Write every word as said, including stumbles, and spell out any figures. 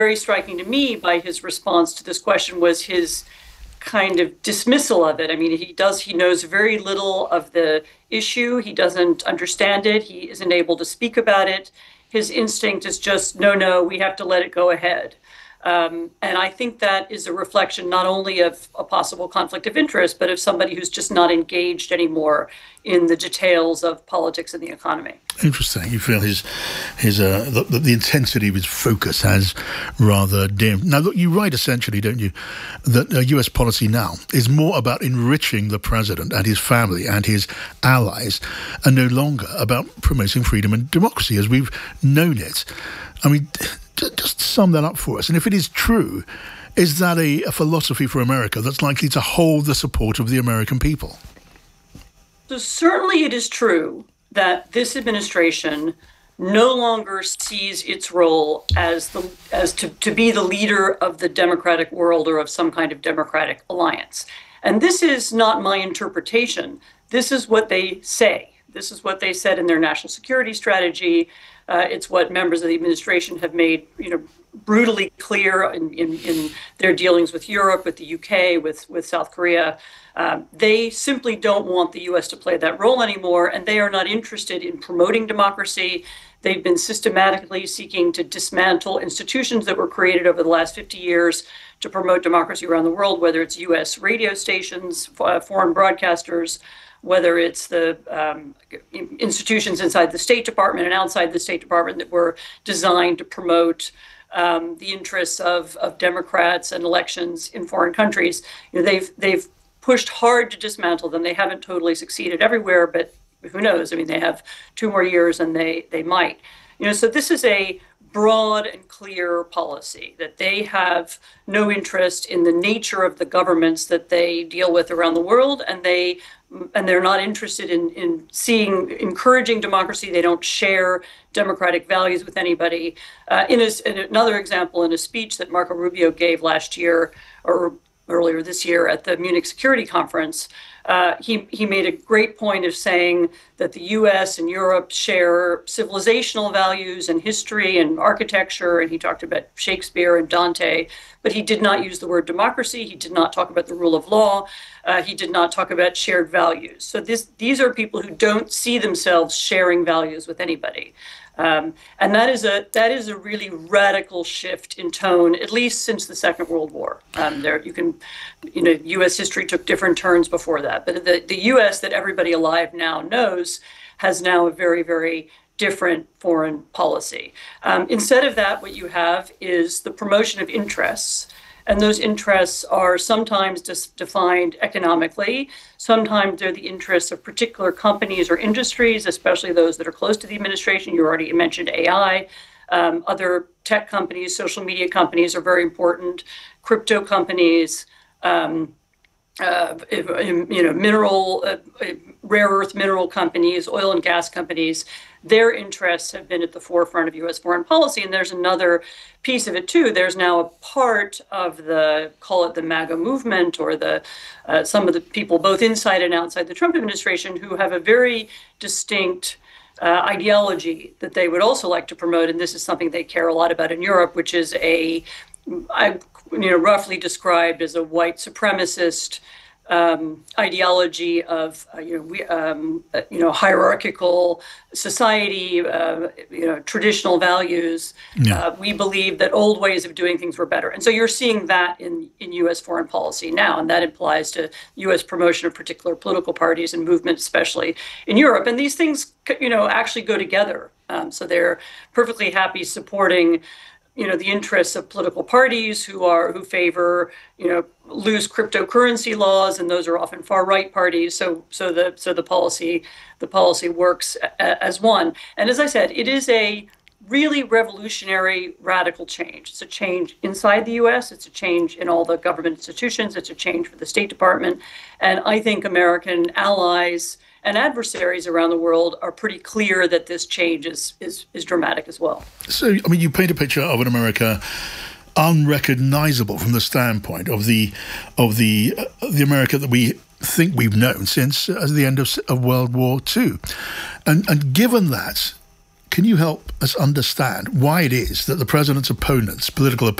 very striking to me by his response to this question was his kind of dismissal of it. I mean, he does, he knows very little of the issue. He doesn't understand it. He isn't able to speak about it. His instinct is just, no, no, we have to let it go ahead. Um, and I think that is a reflection not only of a possible conflict of interest, but of somebody who's just not engaged anymore in the details of politics and the economy. Interesting. You feel his his uh, the, the intensity of his focus has rather dimmed. Now, look, you write essentially, don't you, that uh, U S policy now is more about enriching the president and his family and his allies, and no longer about promoting freedom and democracy as we've known it. I mean, just sum that up for us. And if it is true, is that a, a philosophy for America that's likely to hold the support of the American people? So certainly it is true that this administration no longer sees its role as the as to, to be the leader of the democratic world or of some kind of democratic alliance. And this is not my interpretation. This is what they say. This is what they said in their national security strategy. Uh, it's what members of the administration have made, you know, brutally clear in, in, in their dealings with Europe, with the U K, with, with South Korea. Um, they simply don't want the U S to play that role anymore, and they are not interested in promoting democracy. They've been systematically seeking to dismantle institutions that were created over the last fifty years to promote democracy around the world, whether it's U S radio stations, uh, foreign broadcasters, whether it's the um, institutions inside the State Department and outside the State Department that were designed to promote um, the interests of, of Democrats and elections in foreign countries. You know, they've they've pushed hard to dismantle them. They haven't totally succeeded everywhere, but who knows? I mean, they have two more years and they they might. You know, so this is a broad and clear policy that they have no interest in the nature of the governments that they deal with around the world, and they and they're not interested in in seeing encouraging democracy. They don't share democratic values with anybody. Uh, in, a, in another example, in a speech that Marco Rubio gave last year or earlier this year at the Munich Security Conference, uh, he, he made a great point of saying that the U S and Europe share civilizational values and history and architecture, and he talked about Shakespeare and Dante, but he did not use the word democracy. He did not talk about the rule of law. Uh, he did not talk about shared values. So this, these are people who don't see themselves sharing values with anybody. Um, and that is a that is a really radical shift in tone, at least since the Second World War. Um, there, you can, you know, U S history took different turns before that, but the, the U S that everybody alive now knows has now a very, very different foreign policy. Um, instead of that, what you have is the promotion of interests. And those interests are sometimes just defined economically. Sometimes they're the interests of particular companies or industries, especially those that are close to the administration. You already mentioned A I. Um, other tech companies, social media companies are very important. Crypto companies, um, uh, you know, mineral, uh, rare earth mineral companies, oil and gas companies. Their interests have been at the forefront of U S foreign policy. And there's another piece of it, too. There's now a part of the, call it the MAGA movement, or the uh, some of the people both inside and outside the Trump administration who have a very distinct uh, ideology that they would also like to promote. And this is something they care a lot about in Europe, which is a, I, you know, roughly described as a white supremacist Um, ideology of uh, you know we um, uh, you know hierarchical society, uh, you know traditional values. Yeah. Uh, we believe that old ways of doing things were better, and so you're seeing that in in U S foreign policy now, and that applies to U S promotion of particular political parties and movements, especially in Europe. And these things, you know, actually go together. Um, so they're perfectly happy supporting, you know, the interests of political parties who are who favor, you know, loose cryptocurrency laws, and those are often far right parties. So, so the so the policy the policy works a, as one. And as I said, it is a really revolutionary, radical change. It's a change inside the U S. It's a change in all the government institutions. It's a change for the State Department, and I think American allies and adversaries around the world are pretty clear that this change is, is is dramatic as well. So, I mean, you paint a picture of an America unrecognizable from the standpoint of the of the uh, the America that we think we've known since uh, the end of, of World War Two, and and given that, can you help us understand why it is that the president's opponents, political